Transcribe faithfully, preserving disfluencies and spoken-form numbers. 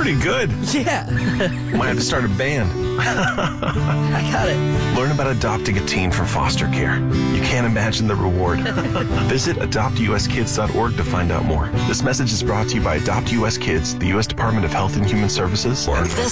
pretty good. Yeah. Might have to start a band. I got it. Learn about adopting a teen from foster care. You can't imagine the reward. Visit adopt u s kids dot org to find out more. This message is brought to you by Adopt U S Kids, the U S Department of Health and Human Services, and The